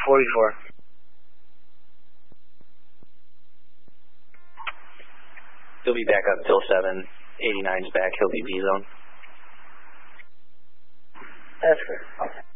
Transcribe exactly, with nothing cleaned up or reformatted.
forty-four. He'll be back up till seven. eighty-nine's back. He'll be V zone. That's good.